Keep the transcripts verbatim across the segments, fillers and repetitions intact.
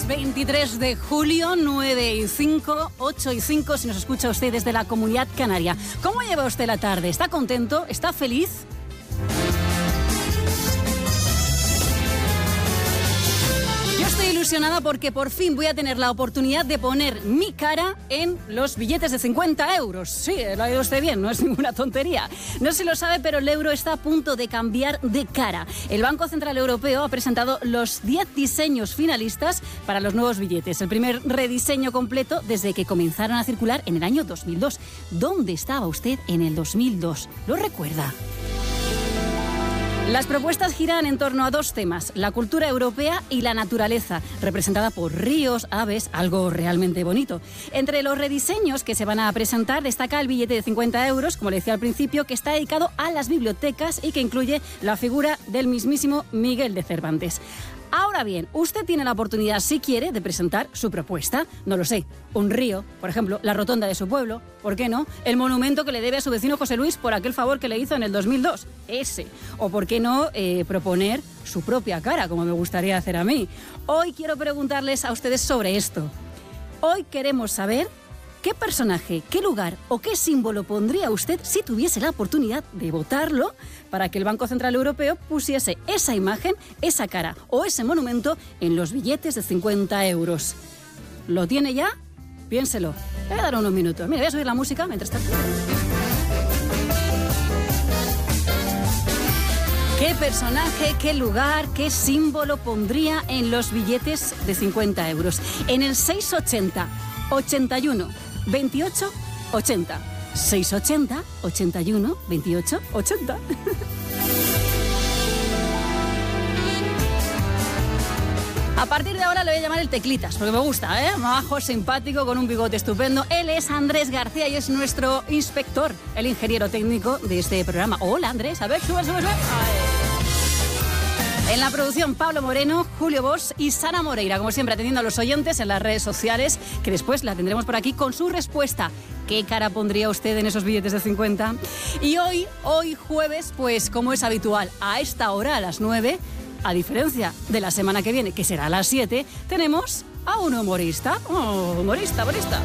Jueves veintitrés de julio, nueve y cinco, ocho y cinco, si nos escucha usted desde la Comunidad Canaria. ¿Cómo lleva usted la tarde? ¿Está contento? ¿Está feliz? Yo estoy ilusionada porque por fin voy a tener la oportunidad de poner mi cara en los billetes de cincuenta euros. Sí, lo ha oído usted bien, no es ninguna tontería. No se lo sabe, pero el euro está a punto de cambiar de cara. El Banco Central Europeo ha presentado los diez diseños finalistas para los nuevos billetes. El primer rediseño completo desde que comenzaron a circular en el año dos mil dos. ¿Dónde estaba usted en el dos mil dos? ¿Lo recuerda? Las propuestas giran en torno a dos temas, la cultura europea y la naturaleza, representada por ríos, aves, algo realmente bonito. Entre los rediseños que se van a presentar destaca el billete de cincuenta euros, como le decía al principio, que está dedicado a las bibliotecas y que incluye la figura del mismísimo Miguel de Cervantes. Ahora bien, usted tiene la oportunidad, si quiere, de presentar su propuesta. No lo sé, un río, por ejemplo, la rotonda de su pueblo, ¿por qué no? El monumento que le debe a su vecino José Luis por aquel favor que le hizo en el dos mil dos, ese. O por qué no eh, proponer su propia cara, como me gustaría hacer a mí. Hoy quiero preguntarles a ustedes sobre esto. Hoy queremos saber qué personaje, qué lugar o qué símbolo pondría usted si tuviese la oportunidad de votarlo para que el Banco Central Europeo pusiese esa imagen, esa cara o ese monumento en los billetes de cincuenta euros. ¿Lo tiene ya? Piénselo. Le voy a dar unos minutos. Mira, voy a subir la música mientras tanto. ¿Qué personaje, qué lugar, qué símbolo pondría en los billetes de cincuenta euros? En el seiscientos ochenta, ochenta y uno, veintiocho, ochenta. seiscientos ochenta, ochenta y uno, veintiocho, ochenta. A partir de ahora le voy a llamar el Teclitas, porque me gusta, ¿eh? Majo, simpático, con un bigote estupendo. Él es Andrés García y es nuestro inspector, el ingeniero técnico de este programa. Hola, Andrés. A ver, sube, sube, sube. En la producción, Pablo Moreno, Julio Bosch y Sara Moreira, como siempre, atendiendo a los oyentes en las redes sociales, que después la tendremos por aquí con su respuesta. ¿Qué cara pondría usted en esos billetes de cincuenta? Y hoy, hoy jueves, pues como es habitual, a esta hora, a las nueve, a diferencia de la semana que viene, que será a las siete, tenemos a un humorista. Oh, humorista, humorista.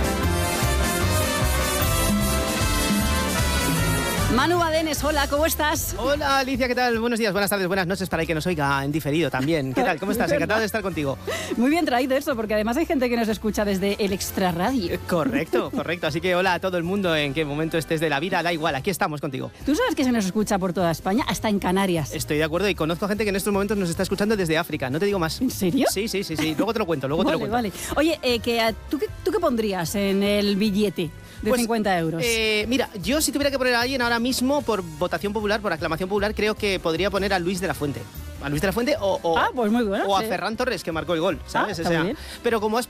Manu Badenes, hola, ¿cómo estás? Hola, Alicia, ¿qué tal? Buenos días, buenas tardes, buenas noches para el que nos oiga en diferido también. ¿Qué tal? ¿Cómo estás? Encantado de estar contigo. Muy bien traído eso, porque además hay gente que nos escucha desde el Extra Radio. Correcto, correcto. Así que hola a todo el mundo, en qué momento estés de la vida, da igual, aquí estamos contigo. ¿Tú sabes que se nos escucha por toda España, hasta en Canarias? Estoy de acuerdo y conozco a gente que en estos momentos nos está escuchando desde África, no te digo más. ¿En serio? Sí, sí, sí, sí. Luego te lo cuento, luego vale, te lo cuento. Vale, Oye, eh, que, ¿tú, qué, ¿tú qué pondrías en el billete de pues, cincuenta euros? Eh, mira, yo si tuviera que poner a alguien ahora mismo por votación popular, por aclamación popular, creo que podría poner a Luis de la Fuente. A Luis de la Fuente o, o, ah, pues muy bueno, o sí. a Ferran Torres, que marcó el gol, ¿sabes? Ah, o sea, bien. pero como has